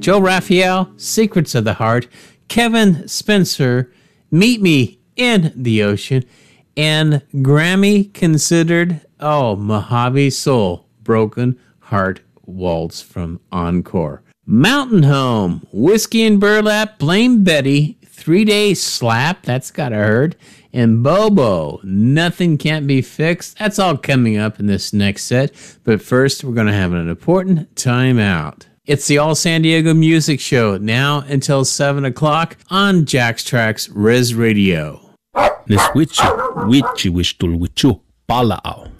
Joe Raphael, Secrets of the Heart. Kevin Spencer, Meet Me in the Ocean. And Grammy considered, Mojave Soul, Broken Heart Waltz from Encore. Mountain Home, Whiskey and Burlap, Blame Betty, 3 Day Slap, that's gotta hurt. And Bobo, Nothing Can't Be Fixed. That's all coming up in this next set. But first, we're going to have an important time out. It's the All San Diego Music Show, now until 7 o'clock on Jack's Tracks Res Radio. Neswichi, wichi wishtul wichu, palao.